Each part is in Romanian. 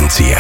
atenție!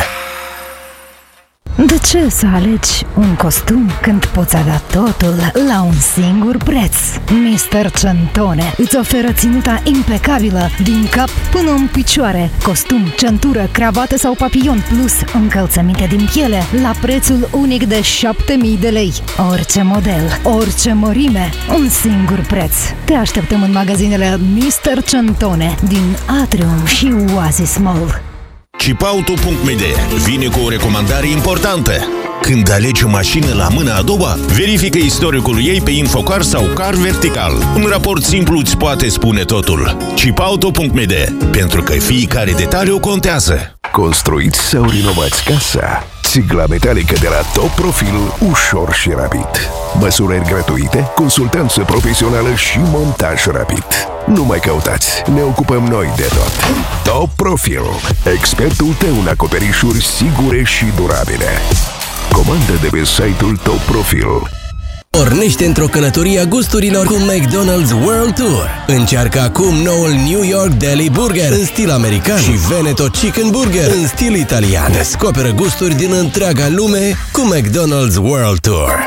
De ce să alegi un costum când poți avea totul la un singur preț? Mr. Centone îți oferă ținuta impecabilă din cap până în picioare, costum, centură, cravată sau papillon plus încălțăminte din piele la prețul unic de 7.000 de lei. Orice model, orice mărime, un singur preț. Te așteptăm în magazinele Mr. Centone din Atrium și Oasis Mall. Chipauto.md vine cu o recomandare importantă. Când alegi o mașină la mâna a doua, verifică istoricul ei pe Infocar sau Car Vertical. Un raport simplu îți poate spune totul. Chipauto.md, pentru că fiecare detaliu contează. Construiți sau renovați casa? Țigla metalică de la Top Profil, ușor și rapid. Măsurări gratuite, consultanță profesională și montaj rapid. Nu mai căutați, ne ocupăm noi de tot. Top Profil, expertul tău în acoperișuri sigure și durabile. Comandă de pe site-ul Top Profil. Pornește într-o călătorie a gusturilor cu McDonald's World Tour. Încearcă acum noul New York Deli Burger în stil american și Veneto Chicken Burger în stil italian. Descoperă gusturi din întreaga lume cu McDonald's World Tour.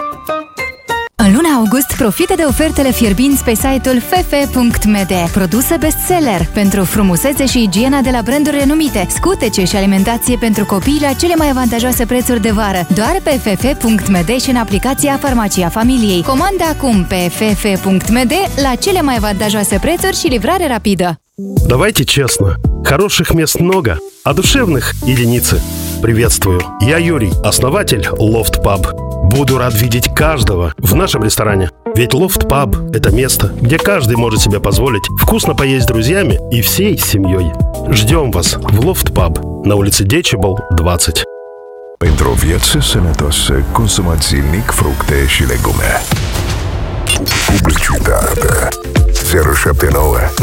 În luna august, profită de ofertele fierbinți pe site-ul ff.md. Produse bestseller pentru frumusețe și igiena de la branduri renumite, scutece și alimentație pentru copii la cele mai avantajoase prețuri de vară. Doar pe ff.md și în aplicația Farmacia Familiei. Comandă acum pe ff.md la cele mai avantajoase prețuri și livrare rapidă. Давайте честно. Хороших мест много, а душевных — единицы. Приветствую. Я Юрий, основатель Loft Pub. Буду рад видеть каждого в нашем ресторане. Ведь Loft Pub – это место, где каждый может себе позволить вкусно поесть с друзьями и всей семьей. Ждем вас в Loft Pub на улице Decibel 20. Pentru o viață sănătoasă, consumați zilnic fructe și legume. Publicitate 079